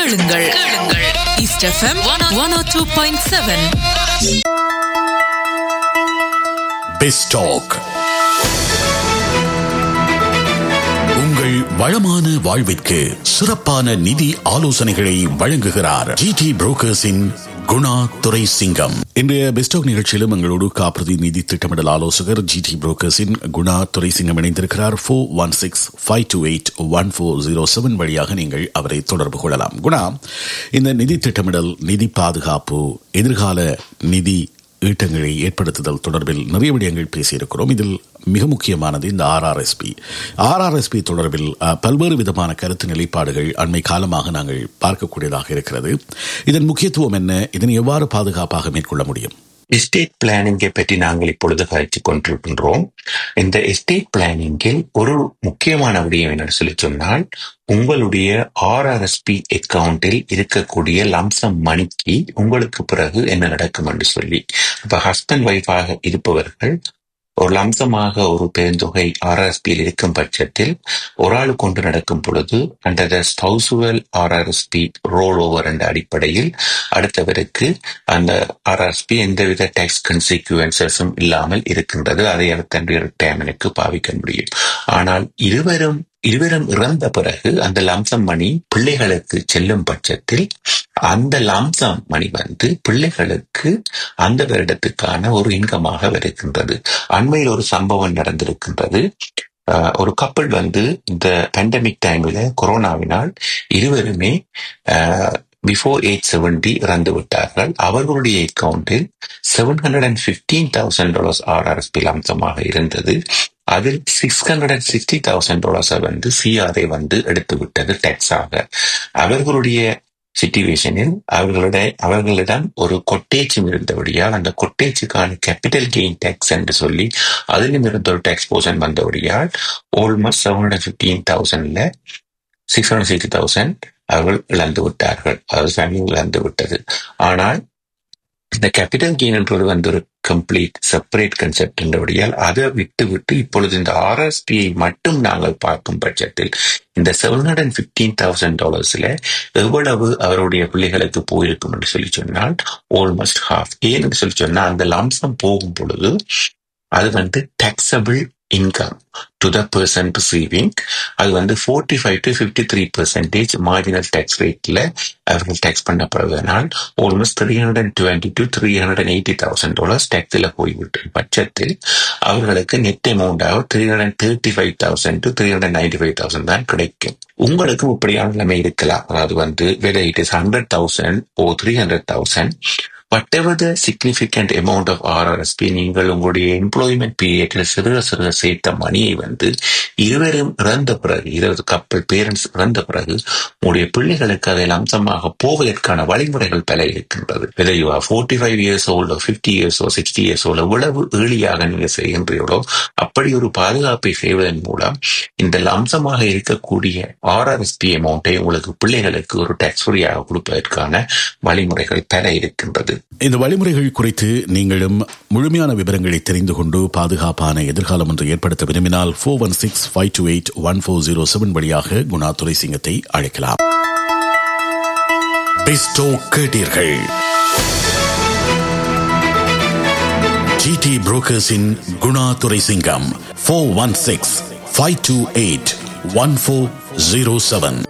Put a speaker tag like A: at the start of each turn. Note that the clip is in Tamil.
A: கேளுங்கள். East FM 102.7.
B: பெஸ்டாக் உங்கள் வளமான வாழ்விற்கு சிறப்பான நிதி ஆலோசனைகளை வழங்குகிறார் ஜிடி புரோக்கர்ஸின் குணா துரைசிங்கம். இன்றைய பெஸ்டாக் நிகழ்ச்சியிலும் எங்களோடு காப்புறுதி நிதி திட்டமிடல் ஆலோசகர் ஜிடி புரோக்கர்ஸின் குணா துரைசிங்கம் இணைந்திருக்கிறார். 4165281407 வழியாக நீங்கள் அவரை தொடர்பு கொள்ளலாம். குணா, இந்த நிதி திட்டமிடல், நிதி பாதுகாப்பு, எதிர்கால நிதி ஈட்டங்களை ஏற்படுத்துதல் தொடர்பில் நிறைய விடயங்கள் பேசியிருக்கிறோம். இதில் மிக முக்கியமானது இந்த ஆர்ஆர்எஸ்பி தொடர்பில் பல்வேறு விதமான கருத்து நிலைப்பாடுகள் அண்மை காலமாக நாங்கள் பார்க்கக்கூடியதாக இருக்கிறது. இதன் முக்கியத்துவம் என்ன? இதனை எவ்வாறு பாதுகாப்பாக மேற்கொள்ள முடியும்?
C: எஸ்டேட் பிளானிங்கை பற்றி நாங்கள் இப்பொழுது கழித்துக் கொண்டிருக்கின்றோம். இந்த எஸ்டேட் பிளானிங்கில் ஒரு முக்கியமான விடயம் என்று சொல்லி சொன்னால், உங்களுடைய ஆர்ஆர்எஸ்பி அக்கவுண்டில் இருக்கக்கூடிய லம்சம் மணிக்கு உங்களுக்கு பிறகு என்ன நடக்கும் என்று சொல்லி, இப்ப ஹஸ்பண்ட் ஒய்ஃபாக இருப்பவர்கள் ஒரு லம்சமாக ஒரு பெருந்தொகை ஆர்ஆர்எஸ்பியில் இருக்கும் பட்சத்தில் ஒரு ஆளு கொண்டு நடக்கும் பொழுது under the ஸ்பௌசுவல் RRSP role over என்ற அடிப்படையில் அடுத்தவருக்கு அந்த ஆர்ஆர்எஸ்பி எந்தவித டாக்ஸ் கன்சிக்வன்சஸும் இல்லாமல் இருக்கின்றது. அதை தன்னுடைய ரிட்டையர்மென்ட்க்கு பாவிக்க முடியும். ஆனால் இருவரும் இறந்த பிறகு அந்த லம்சம் மணி பிள்ளைகளுக்கு செல்லும் பட்சத்தில் அந்த லம்சம் மணி பிள்ளைகளுக்கு அந்த வருடத்துக்கான ஒரு இன்கமாக வருகின்றது. அண்மையில் ஒரு சம்பவம் நடந்திருக்கின்றது. ஒரு கப்பல் இந்த பேண்டமிக் டைம்ல கொரோனாவினால் இருவருமே பிஃபோர் ஏஜ் 70 இறந்து விட்டார்கள். அவர்களுடைய அக்கவுண்டில் $715,000 ஆர்ஆர்எஸ்பி லம்சமாக இருந்தது. அதில் $660,000 சிஆர்ஐ எடுத்து விட்டது டாக்ஸாக. அவர்களுடைய சிச்சுவேஷனில் அவர்களிடம் ஒரு கொட்டேஜும் இருந்தபடியால் அந்த கொட்டேஜுக்கான கேபிட்டல் கெயின் டாக்ஸ் என்று சொல்லி அதிலும் இருந்த ஒரு டாக்ஸ் போர்ஷன் வந்தபடியால் ஆல்மோஸ்ட் 715,000ல 660,000 அவர்கள் இழந்து விட்டார்கள். அதாவது ஃபேமிலி இழந்து விட்டது. ஆனால் இந்த கேபிட்டல் கெயின் என்பது ஒரு கம்ப்ளீட் செப்பரேட் கன்செப்ட் என்றபடியால் அதை விட்டு இப்பொழுது இந்த ஆர்எஸ்பியை மட்டும் நாங்கள் பார்க்கும் பட்சத்தில் இந்த $715,000 எவ்வளவு அவருடைய பிள்ளைகளுக்கு போயிருக்கும் என்று சொல்லி சொன்னால் ஆல்மோஸ்ட் ஹாஃப். ஏன்னு சொல்லி சொன்னா அந்த லம்சம் போகும் பொழுது அது taxable income to the person receiving. அது 45 to 53% marginal tax rateல அவர்கள் டாக்ஸ் பண்ணப்படுவதனால் ஆல்மோஸ்ட் $320,000 to $380,000 டாக்ஸ்ல போய்விட்ட பட்சத்தில் அவர்களுக்கு நெட் அமௌண்ட் $335,000 to $395,000 தான் கிடைக்கும். உங்களுக்கும் இப்படியான நிலைமை இருக்கலாம். அதாவது whether it is 100,000 or 300,000, whatever the significant amount of RRSP, நீங்கள் உங்களுடைய எம்ப்ளாய்மெண்ட் பீரியட்ல சிறுக சேர்த்த மணியை இருவரும் இறந்த பிறகு, கப்பல் பேரண்ட்ஸ் இறந்த பிறகு உங்களுடைய பிள்ளைகளுக்கு அதை லம்சமாக போவதற்கான வழிமுறைகள் பல இருக்கின்றது. whether you are 45 years old or 50 years or 60 years old, எவ்வளவு ஏர்லியாக நீங்க செய்கின்றீர்களோ அப்படி ஒரு பாதுகாப்பை செய்வதன் மூலம் இந்த லம்சமாக இருக்கக்கூடிய RRSP அமௌண்டை உங்களுக்கு பிள்ளைகளுக்கு ஒரு டாக்ஸ் ஃப்ரீயாக கொடுப்பதற்கான வழிமுறைகள் பல இருக்கின்றது.
B: இந்த வழிமுறைகள் குறித்து நீங்களும் முழுமையான விவரங்களை தெரிந்து கொண்டு பாதுகாப்பான எதிர்காலம் ஒன்று ஏற்படுத்த விரும்பினால் 4165281407 வழியாக குணா துரைசிங்கத்தை அழைக்கலாம். கேட்டீர்கள். ஜிடி புரோக்கர்ஸின் குணா துரைசிங்கம் 4165281407.